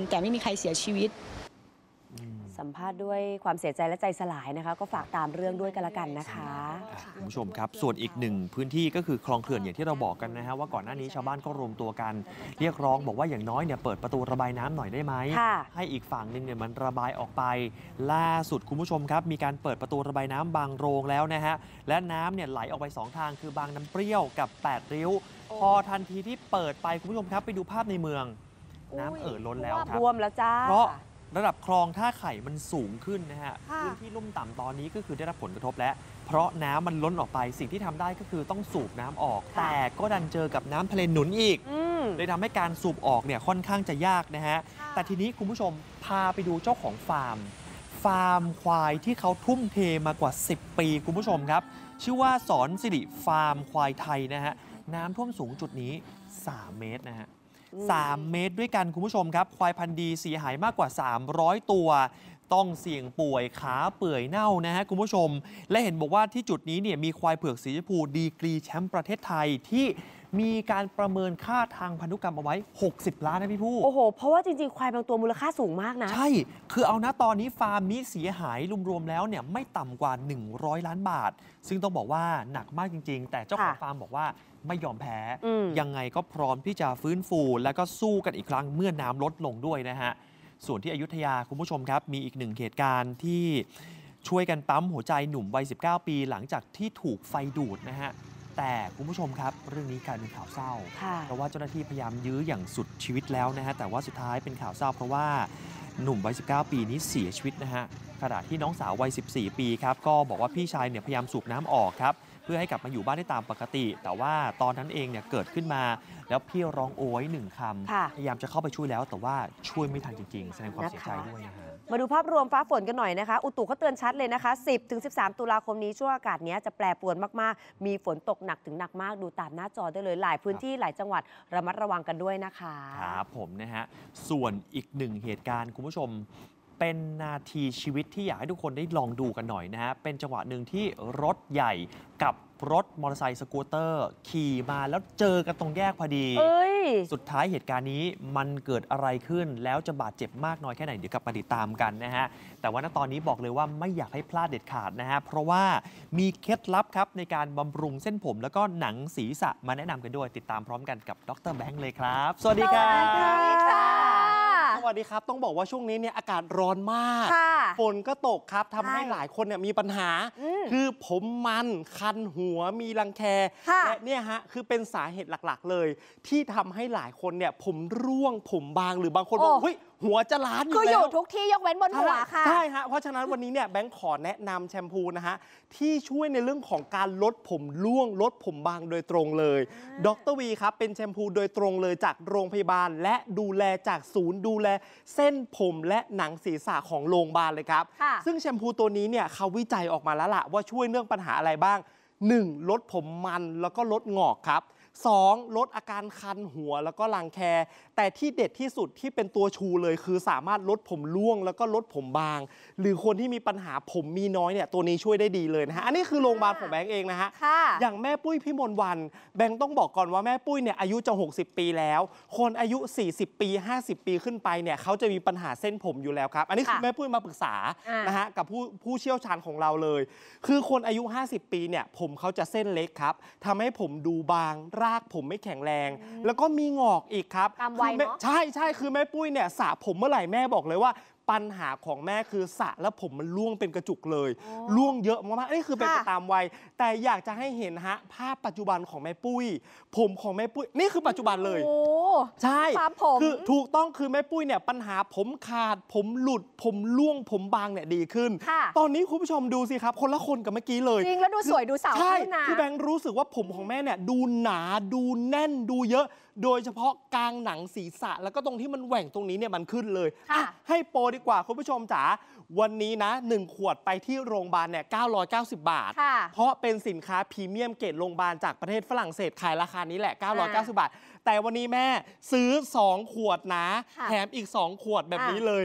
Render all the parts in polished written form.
แต่ไม่มีใครเสียชีวิตสัมภาษณ์ด้วยความเสียใจและใจสลายนะคะก็ฝากตามเรื่องด้วยกันละกันนะคะคุณผู้ชมครับส่วนอีกหนึ่งพื้นที่ก็คือคลองเขื่อนอย่างที่เราบอกกันนะฮะว่าก่อนหน้านี้ชาวบ้านก็รวมตัวกันเรียกร้องบอกว่าอย่างน้อยเนี่ยเปิดประตูระบายน้ำหน่อยได้ไหมให้อีกฝั่งหนึ่งเนี่ยมันระบายออกไปล่าสุดคุณผู้ชมครับมีการเปิดประตูระบายน้ำบางโรงแล้วนะฮะและน้ำเนี่ยไหลออกไป2ทางคือบางน้ำเปรี้ยวกับ8ริ้วพอทันทีที่เปิดไปคุณผู้ชมครับไปดูภาพในเมืองน้ำล้นแล้วครับท่วมแล้วจ้าเพราะระดับคลองท่าไข่มันสูงขึ้นนะฮะพื้นที่ลุ่มต่ำตอนนี้ก็คือได้รับผลกระทบแล้วเพราะน้ำมันล้นออกไปสิ่งที่ทำได้ก็คือต้องสูบน้ำออกแต่ก็ดันเจอกับน้ำทะเลหนุนอีกเลยทำให้การสูบออกเนี่ยค่อนข้างจะยากนะฮะแต่ทีนี้คุณผู้ชมพาไปดูเจ้าของฟาร์มควายที่เขาทุ่มเทมากว่า10 ปีคุณผู้ชมครับชื่อว่าสอนสิริฟาร์มควายไทยนะฮะน้ำท่วมสูงจุดนี้3 เมตรนะฮะ3 เมตรด้วยกันคุณผู้ชมครับควายพันธุ์ดีเสียหายมากกว่า300 ตัวต้องเสี่ยงป่วยขาเปื่อยเน่านะฮะคุณผู้ชมและเห็นบอกว่าที่จุดนี้เนี่ยมีควายเผือกสีชมพูดีกรีแชมป์ประเทศไทยที่มีการประเมินค่าทางพันธุกรรมเอาไว้60 ล้านนะพี่ผู้โอ้โหเพราะว่าจริงๆควายบางตัวมูลค่าสูงมากนะใช่คือเอานะตอนนี้ฟาร์มนี้เสียหายรวมๆแล้วเนี่ยไม่ต่ำกว่า100 ล้านบาทซึ่งต้องบอกว่าหนักมากจริงๆแต่เจ้าของฟาร์มบอกว่าไม่ยอมแพ้ยังไงก็พร้อมที่จะฟื้นฟูและก็สู้กันอีกครั้งเมื่อน้ำลดลงด้วยนะฮะส่วนที่อยุธยาคุณผู้ชมครับมีอีกหนึ่งเหตุการณ์ที่ช่วยกันปั๊มหัวใจหนุ่มวัย19 ปีหลังจากที่ถูกไฟดูดนะฮะแต่คุณผู้ชมครับเรื่องนี้กลายเป็นข่าวเศร้าเพราะว่าเจ้าหน้าที่พยายามยื้ออย่างสุดชีวิตแล้วนะฮะแต่ว่าสุดท้ายเป็นข่าวเศร้าเพราะว่าหนุ่มวัย19 ปีนี้เสียชีวิตนะฮะขณะที่น้องสาววัย14 ปีครับก็บอกว่าพี่ชายเนี่ยพยายามสูบน้ำออกครับเพื่อให้กลับมาอยู่บ้านได้ตามปกติแต่ว่าตอนนั้นเองเนี่ยเกิดขึ้นมาแล้วพี่ร้องโอย1 คำพยายามจะเข้าไปช่วยแล้วแต่ว่าช่วยไม่ทันจริงๆแสดงความเสียใจด้วยนะฮะมาดูภาพรวมฟ้าฝนกันหน่อยนะคะอุตุเขาเตือนชัดเลยนะคะ 10-13 ตุลาคมนี้ช่วงอากาศนี้จะแปรปรวนมากๆมีฝนตกหนักถึงหนักมากดูตามหน้าจอได้เลยหลายพื้นที่หลายจังหวัดระมัดระวังกันด้วยนะคะครับผมนะฮะส่วนอีกหนึ่งเหตุการณ์คุณผู้ชมเป็นนาทีชีวิตที่อยากให้ทุกคนได้ลองดูกันหน่อยนะฮะเป็นจังหวะหนึ่งที่รถใหญ่กับรถมอเตอร์ไซค์สกูตเตอร์ขี่มาแล้วเจอกันตรงแยกพอดีสุดท้ายเหตุการณ์นี้มันเกิดอะไรขึ้นแล้วจะบาดเจ็บมากน้อยแค่ไหนเดี๋ยวกลับมาติดตามกันนะฮะแต่ว่าณตอนนี้บอกเลยว่าไม่อยากให้พลาดเด็ดขาดนะฮะเพราะว่ามีเคล็ดลับครับในการบำรุงเส้นผมแล้วก็หนังศีรษะมาแนะนำกันด้วยติดตามพร้อมกันกับดร.แบงค์เลยครับสวัสดีครับสวัสดีครับต้องบอกว่าช่วงนี้เนี่ยอากาศร้อนมากฝนก็ตกครับทำให้หลายคนเนี่ยมีปัญหาคือผมมันคันหัวมีรังแคและเนี่ยฮะคือเป็นสาเหตุหลักๆเลยที่ทำให้หลายคนเนี่ยผมร่วงผมบางหรือบางคนบอกเฮ้ยหัวจะล้านอยู่แล้วคืออยู่ทุกที่ยกเว้นบนหัวค่ะใช่ฮะเพราะฉะนั้นวันนี้เนี่ยแบงค์ขอแนะนำแชมพูนะฮะที่ช่วยในเรื่องของการลดผมร่วงลดผมบางโดยตรงเลยดร.วีครับเป็นแชมพูโดยตรงเลยจากโรงพยาบาลและดูแลจากศูนย์ดูแลเส้นผมและหนังศีรษะของโรงพยาบาลเลยครับซึ่งแชมพูตัวนี้เนี่ยเขาวิจัยออกมาแล้วล่ะว่าช่วยเรื่องปัญหาอะไรบ้าง 1. ลดผมมันแล้วก็ลดงอกครับ 2. ลดอาการคันหัวแล้วก็รังแคแต่ที่เด็ดที่สุดที่เป็นตัวชูเลยคือสามารถลดผมร่วงแล้วก็ลดผมบางหรือคนที่มีปัญหาผมมีน้อยเนี่ยตัวนี้ช่วยได้ดีเลยนะฮะอันนี้คือโรงพยาบาลของแบงค์เองนะฮะอย่างแม่ปุ้ยพี่มนต์วันแบงค์ต้องบอกก่อนว่าแม่ปุ้ยเนี่ยอายุจะ60 ปีแล้วคนอายุ40 ปี50 ปีขึ้นไปเนี่ยเขาจะมีปัญหาเส้นผมอยู่แล้วครับอันนี้คือแม่ปุ้ยมาปรึกษานะฮะกับผู้เชี่ยวชาญของเราเลยคือคนอายุ50 ปีเนี่ยผมเขาจะเส้นเล็กครับทำให้ผมดูบางรากผมไม่แข็งแรงแล้วก็มีงอกอีกครับใช่คือแม่ปุ้ยเนี่ยสระผมเมื่อไหร่แม่บอกเลยว่าปัญหาของแม่คือสระแล้วผมมันร่วงเป็นกระจุกเลยร่วงเยอะมากๆนี่คือเป็นไปตามวัยแต่อยากจะให้เห็นฮะภาพปัจจุบันของแม่ปุ้ยผมของแม่ปุ้ยนี่คือปัจจุบันเลยใช่คือถูกต้องคือแม่ปุ้ยเนี่ยปัญหาผมขาดผมหลุดผมร่วงผมบางเนี่ยดีขึ้นตอนนี้คุณผู้ชมดูสิครับคนละคนกับเมื่อกี้เลยจริงแล้วดูสวยดูสาวขึ้นนะคือแบงค์รู้สึกว่าผมของแม่เนี่ยดูหนาดูแน่นดูเยอะโดยเฉพาะกลางหนังศีรษะแล้วก็ตรงที่มันแหว่งตรงนี้เนี่ยมันขึ้นเลยให้โปรดีกว่าคุณผู้ชมจ๋าวันนี้นะ1 ขวดไปที่โรงพยาบาลเนี่ย990 บาทเพราะเป็นสินค้าพรีเมียมเกรดโรงพยาบาลจากประเทศฝรั่งเศสขายราคานี้แหละ990 บาทแต่วันนี้แม่ซื้อ2 ขวดนะแถมอีก2 ขวดแบบนี้เลย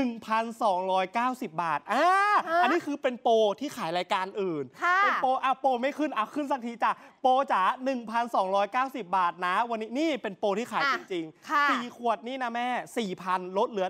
1,290 บาทอันนี้คือเป็นโปรที่ขายรายการอื่นเป็นโปรโปรไม่ขึ้นขึ้นสักทีจ้ะโปรจ๋า 1,290 บาทนะวันนี้นี่เป็นโปรที่ขายจริงๆ4 ขวดนี่นะแม่ 4,000 ลดเหลือ